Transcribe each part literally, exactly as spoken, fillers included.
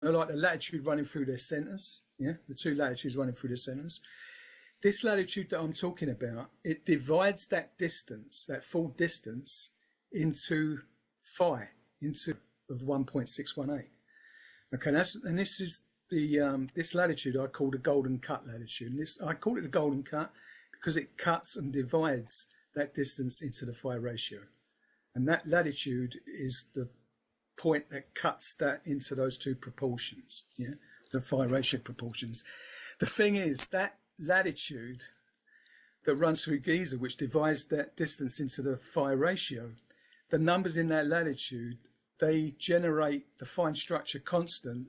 like the latitude running through their centers. Yeah, the two latitudes running through their centers. This latitude that I'm talking about, it divides that distance, that full distance, into phi, into of one point six one eight. Okay, that's, and this is the um, this latitude I call the golden cut latitude. And this I call it the golden cut because it cuts and divides that distance into the phi ratio, and that latitude is the point that cuts that into those two proportions. Yeah, the phi ratio proportions. The thing is that latitude that runs through Giza, which divides that distance into the phi ratio, the numbers in that latitude, they generate the fine structure constant,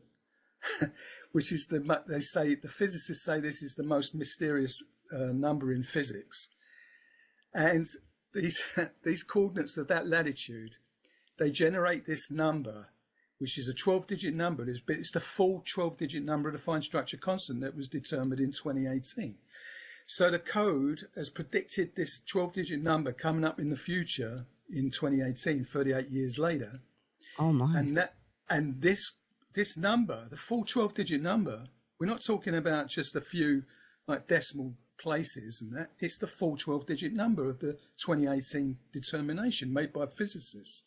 which is the, they say, the physicists say this is the most mysterious uh, number in physics. And these, these coordinates of that latitude, they generate this number, which is a twelve digit number, but it's the full twelve digit number of the fine structure constant that was determined in twenty eighteen. So the code has predicted this twelve digit number coming up in the future in twenty eighteen, thirty-eight years later. Oh my. And that, and this, this number, the full twelve digit number, we're not talking about just a few like decimal places and that, it's the full twelve digit number of the twenty eighteen determination made by physicists.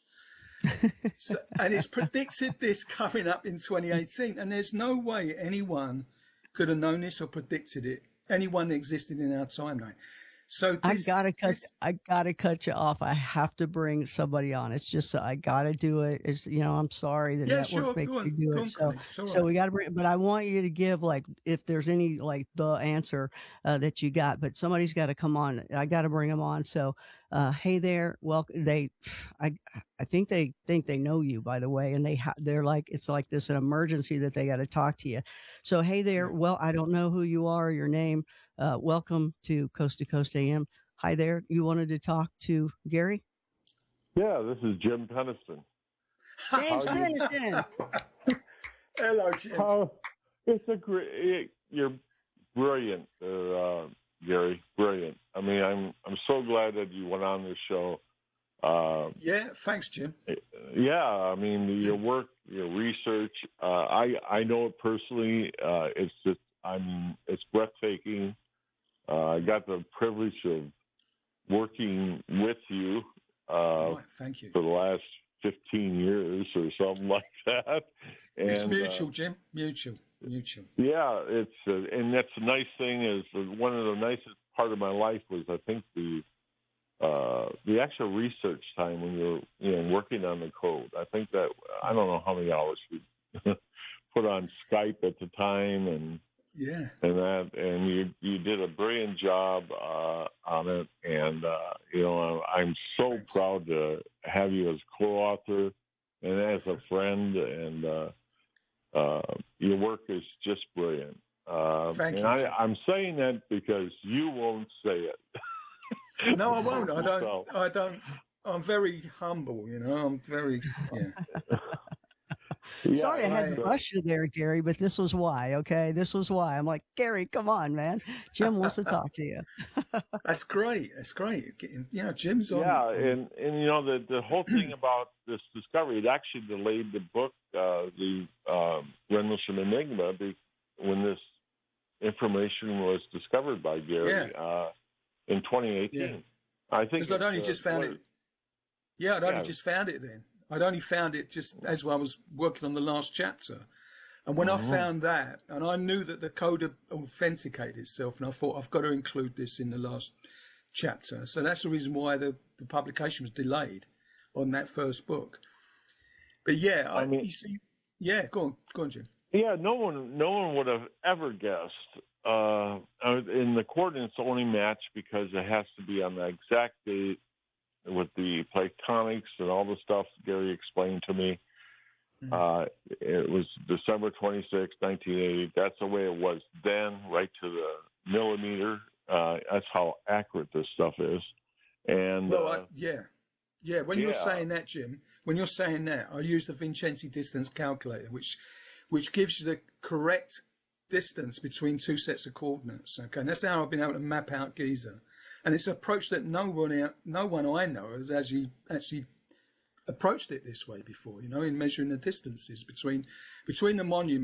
So, and it's predicted this coming up in twenty eighteen, and there's no way anyone could have known this or predicted it. Anyone that existed in our timeline. So this, I gotta cut. this, I gotta cut you off. I have to bring somebody on. It's just I gotta do it. It's you know I'm sorry the yeah, network sure, makes go on, me do go it. on, So Connie. so Right. we gotta bring. But I want you to give like if there's any like the answer uh, that you got. But somebody's got to come on. I got to bring them on. So uh, hey there. Well, they I I think they think they know you by the way, and they ha- they're like it's like this an emergency that they got to talk to you. So hey there. Yeah. Well, I don't know who you are, or your name. Uh, welcome to Coast to Coast A M. Hi there. You wanted to talk to Gary? Yeah, this is Jim Peniston. James Peniston. Hello, Jim. How, it's a great. You're brilliant, uh, Gary. Brilliant. I mean, I'm I'm so glad that you went on this show. Uh, yeah, thanks, Jim. Yeah, I mean your work, your research. Uh, I I know it personally. Uh, it's just I'm it's breathtaking. Uh, I got the privilege of working with you uh, right, thank you. for the last fifteen years or something like that. And, it's mutual, uh, Jim. Mutual. Mutual. Yeah, it's uh, and that's the nice thing is that one of the nicest part of my life was I think the uh, the actual research time when you're you know working on the code. I think that I don't know how many hours we put on Skype at the time and. Yeah, and that, and you you did a brilliant job uh, on it, and uh, you know I'm so Thanks. proud to have you as co-author and as a friend, and uh, uh, your work is just brilliant. Uh, Thank and you. I, I'm saying that because you won't say it. No, I won't. I don't. So. I don't. I'm very humble, you know. I'm very yeah. Yeah, Sorry I had to rush you there, Gary, but this was why, okay? This was why. I'm like, Gary, come on, man. Jim wants to talk to you. That's great. That's great. You know, Jim's on. Yeah, and, and you know, the, the whole thing about this discovery, it actually delayed the book, uh, the um, Rendlesham Enigma, when this information was discovered by Gary yeah. uh, in twenty eighteen. Yeah. I think because I'd only uh, just found was, it. Yeah, I'd only yeah. just found it then. I'd only found it just as I was working on the last chapter. And when mm-hmm. I found that, and I knew that the code had authenticated itself, and I thought, I've got to include this in the last chapter. So that's the reason why the, the publication was delayed on that first book. But yeah, I, I mean, you see, yeah, go on, go on, Jim. Yeah, no one, no one would have ever guessed. Uh, and the coordinates only match because it has to be on the exact date with the Platonics and all the stuff Gary explained to me. Mm-hmm. Uh, it was December twenty-sixth, nineteen eighty. That's the way it was then, right to the millimeter. Uh, that's how accurate this stuff is. And well, uh, I, yeah, yeah. When yeah. you're saying that, Jim, when you're saying that, I use the Vincenzi distance calculator, which which gives you the correct distance between two sets of coordinates. Okay, and that's how I've been able to map out Giza. And it's an approach that no one, no one I know has actually actually approached it this way before, you know, in measuring the distances between between the monuments